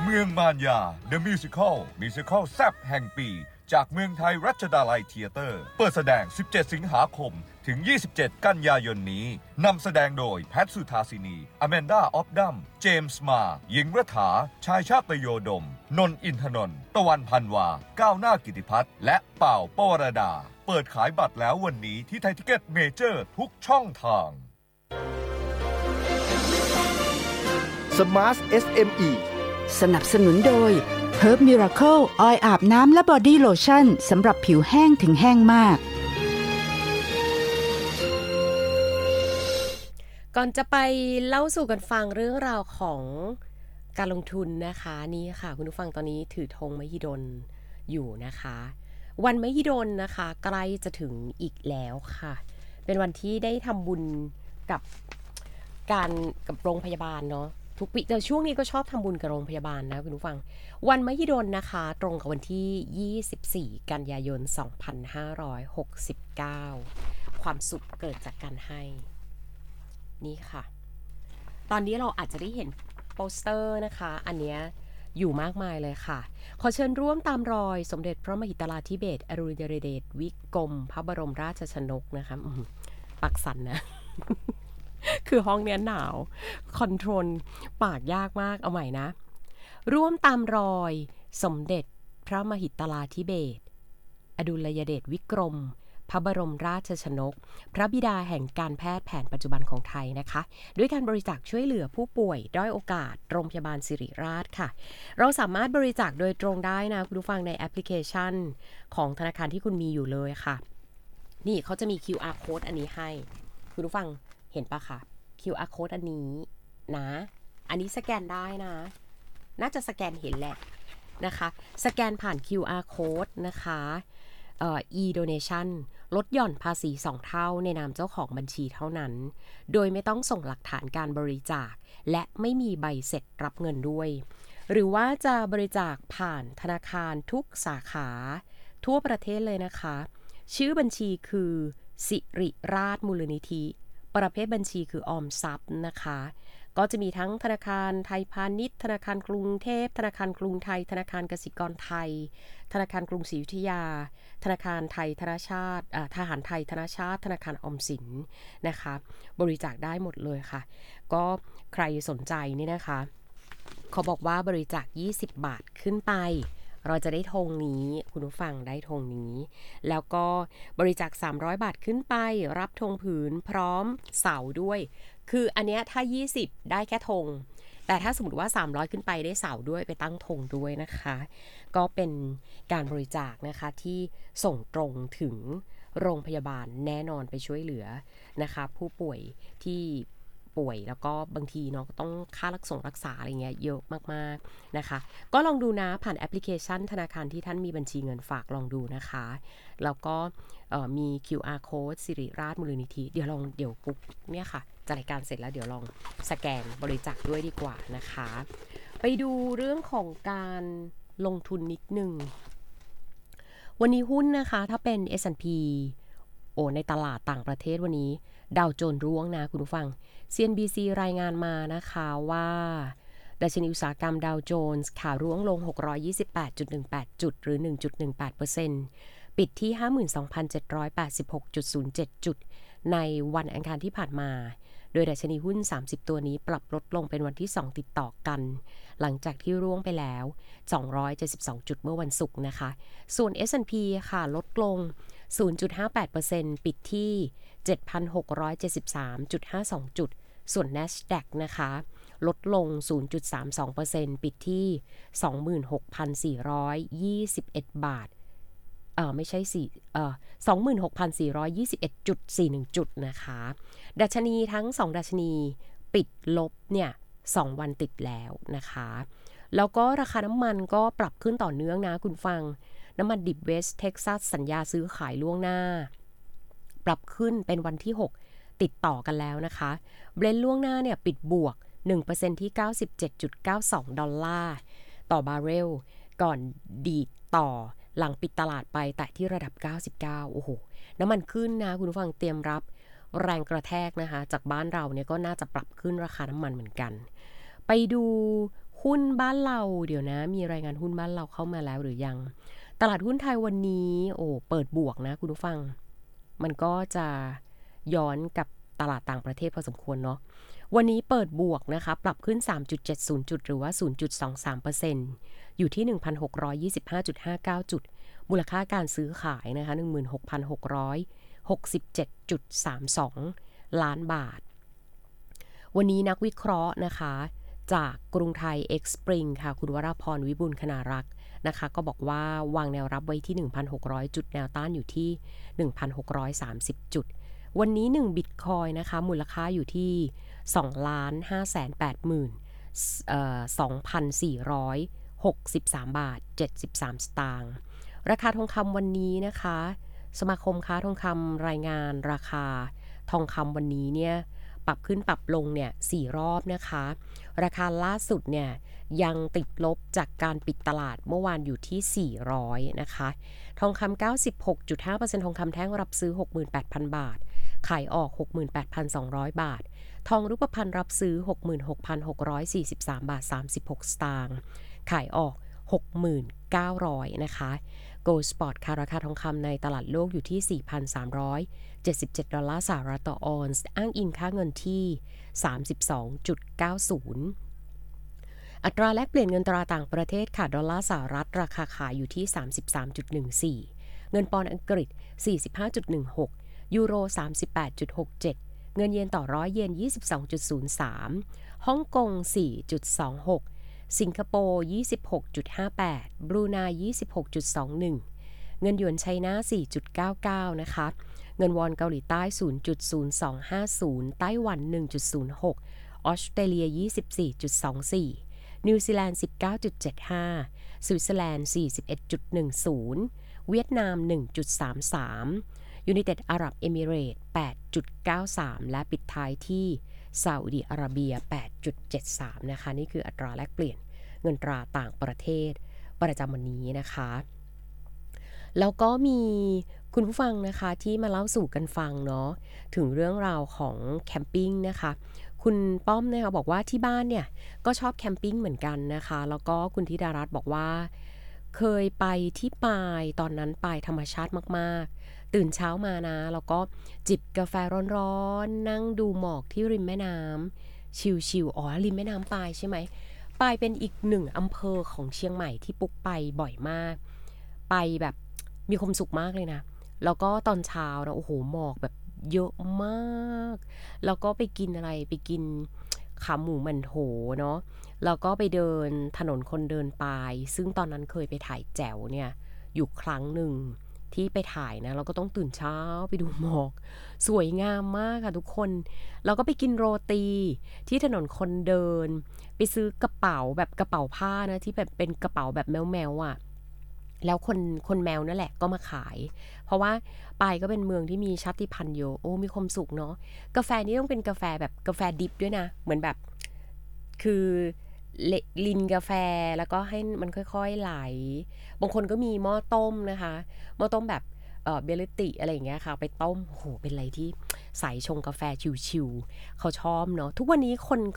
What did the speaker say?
มืองมารยา The Musical แซ่บแห่งปีจากเมืองไทยรัชดาลัยเธียเตอร์เปิดแสดง17สิงหาคมถึง27กันยายนนี้นำแสดงโดยแพทสุธาสินีอแมนดาออฟดัมเจมส์มาหญิงรัฐาชายชาตโยดมนนท์อินทนนท์ตะวันพันวาก้าวหน้ากิติพัฒน์และเป่าปวรดาเปิดขายบัตรแล้ววันนี้ที่ไทยทิเก็ตเมเจอร์ทุกช่องทาง Smart SME สนับสนุนโดย Herb Miracle ออยล์อาบน้ำและบอดี้โลชั่นสำหรับผิวแห้งถึงแห้งมากก่อนจะไปเล่าสู่กันฟังเรื่องราวของการลงทุนนะคะนี่ค่ะคุณผู้ฟังตอนนี้ถือธงมหิดลอยู่นะคะวันมหิดลนะคะใกล้จะถึงอีกแล้วค่ะเป็นวันที่ได้ทำบุญกับโรงพยาบาลเนาะทุกปีแต่ช่วงนี้ก็ชอบทำบุญกับโรงพยาบาลนะคุณผู้ฟังวันมหิดลนะคะตรงกับวันที่24กันยายน2569ความสุขเกิดจากการให้นี่ค่ะตอนนี้เราอาจจะได้เห็นโปสเตอร์นะคะอันเนี้ยอยู่มากมายเลยค่ะขอเชิญร่วมตามรอยสมเด็จพระมหิดลาธิเบศรอดุลยเดชวิกรมพระบรมราชชนกนะคะปักสันนะ คือห้องเนี้ยหนาวคอนโทรลปากยากมากเอาใหม่นะร่วมตามรอยสมเด็จพระมหิดลาธิเบศรอดุลยเดชวิกรมพระบรมราชชนกพระบิดาแห่งการแพทย์แผนปัจจุบันของไทยนะคะด้วยการบริจาคช่วยเหลือผู้ป่วยด้อยโอกาสโรงพยาบาลศิริราชค่ะเราสามารถบริจาคโดยตรงได้นะคุณผู้ฟังในแอปพลิเคชันของธนาคารที่คุณมีอยู่เลยค่ะนี่เขาจะมี QR code อันนี้ให้คุณผู้ฟังเห็นปะคะ QR code อันนี้นะอันนี้สแกนได้นะน่าจะสแกนเห็นแหละนะคะสแกนผ่าน QR code นะคะe-donation ลดหย่อนภาษี2เท่าในนามเจ้าของบัญชีเท่านั้นโดยไม่ต้องส่งหลักฐานการบริจาคและไม่มีใบเสร็จรับเงินด้วยหรือว่าจะบริจาคผ่านธนาคารทุกสาขาทั่วประเทศเลยนะคะชื่อบัญชีคือสิริราชมูลนิธิประเภทบัญชีคือออมทรัพย์นะคะก็จะมีทั้งธนาคารไทยพาณิชย์ธนาคารกรุงเทพธนาคารกรุงไทยธนาคารกสิกรไทยธนาคารกรุงศรีอยุธยาธนาคารไทยธนชาติทหารไทยธนชาติธนาคารออมสินนะคะบริจาคได้หมดเลยค่ะก็ใครสนใจนี่นะคะเขาบอกว่าบริจาค20 บาทขึ้นไปเราจะได้ธงนี้คุณผู้ฟังได้ธงนี้แล้วก็บริจาค300 บาทขึ้นไปรับธงผืนพร้อมเสาด้วยคืออันเนี้ยถ้า20ได้แค่ธงแต่ถ้าสมมติว่า300ขึ้นไปได้เสาด้วยไปตั้งธงด้วยนะคะก็เป็นการบริจาคนะคะที่ส่งตรงถึงโรงพยาบาลแน่นอนไปช่วยเหลือนะคะผู้ป่วยที่ป่วยแล้วก็บางทีเนาะต้องค่ารักษาอะไรเงี้ยเยอะมากๆนะคะก็ลองดูนะผ่านแอปพลิเคชันธนาคารที่ท่านมีบัญชีเงินฝากลองดูนะคะแล้วก็มี QR code สิริราชมูลนิธิเดี๋ยวปุ๊บเนี่ยค่ะจัดรายการเสร็จแล้วเดี๋ยวลองสแกนบริจาคด้วยดีกว่านะคะไปดูเรื่องของการลงทุนนิดนึงวันนี้หุ้นนะคะถ้าเป็น S&P ในตลาดต่างประเทศวันนี้ดาวโจนส์ร่วงนะคุณผู้ฟัง CNBC รายงานมานะคะว่าดัชนีอุตสาหกรรมดาวโจนส์ขาร่วงลง 628.18 จุดหรือ 1.18%ปิดที่ 52,786.07 จุดในวันอังคารที่ผ่านมาโดยดัชนีหุ้น30ตัวนี้ปรับลดลงเป็นวันที่2ติดต่อกันหลังจากที่ร่วงไปแล้ว272จุดเมื่อวันศุกร์นะคะส่วน S&P ค่ะลดลง 0.58% ปิดที่ 7,673.52 จุดส่วน NASDAQ นะคะลดลง 0.32% ปิดที่ 26,421 บาทไม่ใช่26,421.41 จุดนะคะดัชนีทั้ง2ดัชนีปิดลบเนี่ย2วันติดแล้วนะคะแล้วก็ราคาน้ำมันก็ปรับขึ้นต่อเนื่องนะคุณฟังน้ำมันดิบเวสต์เท็กซัสสัญญาซื้อขายล่วงหน้าปรับขึ้นเป็นวันที่6ติดต่อกันแล้วนะคะเบรนท์ล่วงหน้าเนี่ยปิดบวก 1% ที่ 97.92 ดอลลาร์ต่อบาร์เรลก่อนดีดต่อหลังปิดตลาดไปแต่ที่ระดับ99โอ้โหน้ำมันขึ้นนะคุณผู้ฟังเตรียมรับแรงกระแทกนะคะจากบ้านเราเนี่ยก็น่าจะปรับขึ้นราคาน้ำมันเหมือนกันไปดูหหุ้นบ้านเราเดี๋ยวนะมีรายงานหุ้นบ้านเราเข้ามาแล้วหรือยังตลาดหุ้นไทยวันนี้เปิดบวกนะคุณผู้ฟังมันก็จะย้อนกับตลาดต่างประเทศพอสมควรเนาะวันนี้เปิดบวกนะคะปรับขึ้น 3.70 จุดหรือว่า 0.23% อยู่ที่ 1,625.59 จุดมูลค่าการซื้อขายนะคะ 16,667.32 ล้านบาทวันนี้นักวิเคราะห์นะคะจากกรุงไทย X-Spring ค่ะคุณวราพรวิบูลย์คณารักษ์นะคะก็บอกว่าวางแนวรับไว้ที่ 1,600 จุดแนวต้านอยู่ที่ 1,630 จุดวันนี้1บิตคอยน์นะคะมูลค่าอยู่ที่ 2,580,2,463 บาท 73 สตางค์ราคาทองคำวันนี้นะคะสมาคมค้าทองคำรายงานราคาทองคำวันนี้เนี่ยปรับขึ้นปรับลงเนี่ย4รอบนะคะราคาล่าสุดเนี่ยยังติดลบจากการปิดตลาดเมื่อวานอยู่ที่400นะคะทองคำ 96.5% ทองคำแท่งรับซื้อ 68,000 บาทขายออก 68,200 บาททองรูปพรรณรับซื้อ 66,643 บาท 36 สตางค์ขายออก 6,900 นะคะ Gold Spot ค่ะราคาทองคำในตลาดโลกอยู่ที่ 4,377 ดอลลาร์สหรัฐต่อออนซ์อ้างอิงค่าเงินที่ 32.90 อัตราแลกเปลี่ยนเงินตราต่างประเทศค่ะดอลลาร์สหรัฐราคาขายอยู่ที่ 33.14 เงินปอนด์อังกฤษ 45.16 ยูโร 38.67 เงินเยนต่อร้อยเยน 22.03 ฮ่องกง 4.26 สิงคโปร์ 26.58 บรูไน 26.21 เงินหยวนไชน่า 4.99 นะคะเงินวอนเกาหลีใต้ 0.0250 ไต้หวัน 1.06 ออสเตรเลีย 24.24 นิวซีแลนด์ 19.75 สวิตเซอร์แลนด์ 41.10 เวียดนาม 1.33 ยูไนเต็ดอาหรับเอมิเรตส์ 8.93 และปิดท้ายที่ซาอุดิอาระเบีย 8.73 นะคะนี่คืออัตราแลกเปลี่ยนเงินตราต่างประเทศประจำวันนี้นะคะแล้วก็มีคุณผู้ฟังนะคะที่มาเล่าสู่กันฟังเนาะถึงเรื่องราวของแคมปิ้งนะคะคุณป้อมนะคะบอกว่าที่บ้านเนี่ยก็ชอบแคมปิ้งเหมือนกันนะคะแล้วก็คุณธิดารัตน์บอกว่าเคยไปที่ปายตอนนั้นปายธรรมชาติมากๆตื่นเช้ามานะแล้วก็จิบกาแฟร้อนๆนั่งดูหมอกที่ริมแม่น้ำชิลๆริมแม่น้ำปายใช่ไหมปายเป็นอีกหนึ่งอำเภอของเชียงใหม่ที่ปุ๊กไปบ่อยมากไปแบบมีความสุขมากเลยนะแล้วก็ตอนเช้านะโอ้โหหมอกแบบเยอะมากแล้วก็ไปกินอะไรไปกินขาหมูหมั่นโถเนาะแล้วก็ไปเดินถนนคนเดินปายซึ่งตอนนั้นเคยไปถ่ายแจ๋วเนี่ยอยู่ครั้งหนึ่งที่ไปถ่ายนะเราก็ต้องตื่นเช้าไปดูหมอกสวยงามมากค่ะทุกคนแล้วก็ไปกินโรตีที่ถนนคนเดินไปซื้อกระเป๋าแบบกระเป๋าผ้านะที่แบบเป็นกระเป๋าแบบแมวอ่ะแล้วคนแมวนั่นแหละก็มาขายเพราะว่าปายก็เป็นเมืองที่มีชาติพันธุ์เยอะมีความสุขเนาะกาแฟนี่ต้องเป็นกาแฟแบบกาแฟดิบด้วยนะเหมือนแบบคือลินกาแฟแล้วก็ให้มันค่อยๆไหลบางคนก็มีหม้อต้มนะคะหม้อต้มแบบเบลติอะไรอย่างเงี้ยค่ะไปต้มโหเป็นอะไรที่ใส่ชงกาแฟชิวๆเขาชอบเนาะทุกวันนี้คน